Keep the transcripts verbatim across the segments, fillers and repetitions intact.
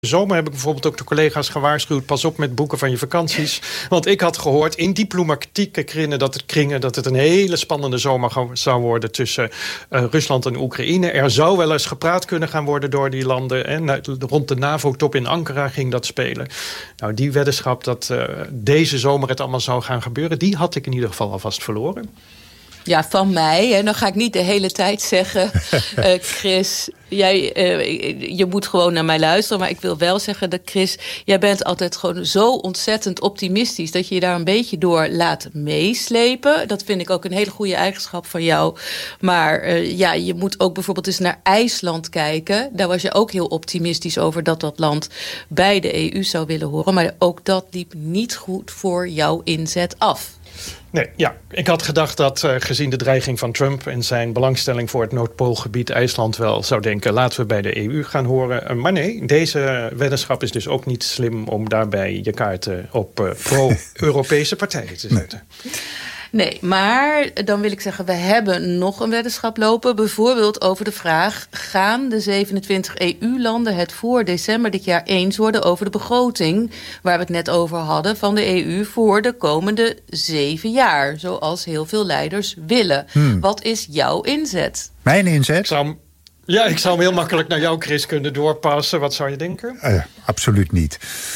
zomer heb ik bijvoorbeeld ook de collega's gewaarschuwd, pas op met boeken van je vakanties. Want ik had gehoord in diplomatieke kringen dat het, kringen, dat het een hele spannende zomer zou worden tussen uh, Rusland en Oekraïne. Er zou wel eens gepraat kunnen gaan worden door die landen. En rond de NAVO-top in Ankara ging dat spelen. Nou, die weddenschap dat uh, deze zomer het allemaal zou gaan gebeuren, die had ik in ieder geval alvast verloren. Ja, van mij. En dan ga ik niet de hele tijd zeggen, uh, Chris, jij, uh, je moet gewoon naar mij luisteren. Maar ik wil wel zeggen dat, Chris, jij bent altijd gewoon zo ontzettend optimistisch dat je je daar een beetje door laat meeslepen. Dat vind ik ook een hele goede eigenschap van jou. Maar uh, ja, je moet ook bijvoorbeeld eens naar IJsland kijken. Daar was je ook heel optimistisch over dat dat land bij de E U zou willen horen. Maar ook dat liep niet goed voor jouw inzet af. Nee, ja. Ik had gedacht dat uh, gezien de dreiging van Trump en zijn belangstelling voor het Noordpoolgebied IJsland wel zou denken, laten we bij de E U gaan horen. Uh, maar nee, deze weddenschap is dus ook niet slim om daarbij je kaarten op uh, pro-Europese partijen te zetten. Nee. Nee, maar dan wil ik zeggen, we hebben nog een weddenschap lopen. Bijvoorbeeld over de vraag, gaan de zevenentwintig E U-landen het voor december dit jaar eens worden over de begroting, waar we het net over hadden, van de E U voor de komende zeven jaar. Zoals heel veel leiders willen. Hmm. Wat is jouw inzet? Mijn inzet? Ik zou, ja, ik zou hem heel makkelijk naar jou, Chris, kunnen doorpassen. Wat zou je denken? Uh, absoluut niet.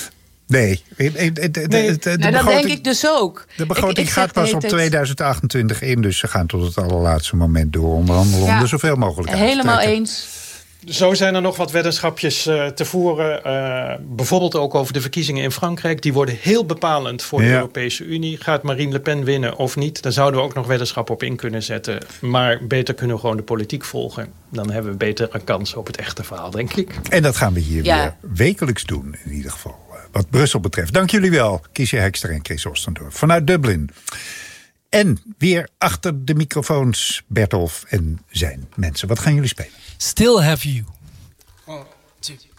Nee, de, de, de, de, nee. de nou, dat denk ik dus ook. De begroting ik, ik gaat pas op tweeduizend achtentwintig in, dus ze gaan tot het allerlaatste moment door onderhandelen om er zoveel mogelijk uit te helemaal eens. Zo zijn er nog wat weddenschapjes uh, te voeren. Uh, bijvoorbeeld ook over de verkiezingen in Frankrijk. Die worden heel bepalend voor de ja. Europese Unie. Gaat Marine Le Pen winnen of niet? Daar zouden we ook nog weddenschap op in kunnen zetten. Maar beter kunnen we gewoon de politiek volgen. Dan hebben we beter een kans op het echte verhaal, denk ik. En dat gaan we hier ja. weer wekelijks doen, in ieder geval. Wat Brussel betreft. Dank jullie wel, Kiesje Hekster en Chris Ostendorf. Vanuit Dublin. En weer achter de microfoons Bertolf en zijn mensen. Wat gaan jullie spelen? Still Have You. One, two.